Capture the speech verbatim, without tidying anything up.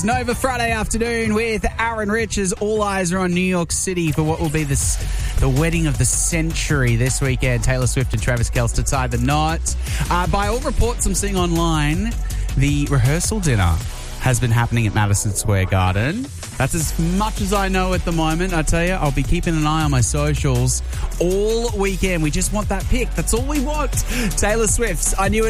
Nova Friday afternoon with Aaron Riches. All eyes are on New York City for what will be the, the wedding of the century this weekend. Taylor Swift and Travis Kelce tie the knot. Uh, by all reports I'm seeing online, the rehearsal dinner has been happening at Madison Square Garden. That's as much as I know at the moment. I tell you, I'll be keeping an eye on my socials all weekend. We just want that pic. That's all we want. Taylor Swift's I Knew It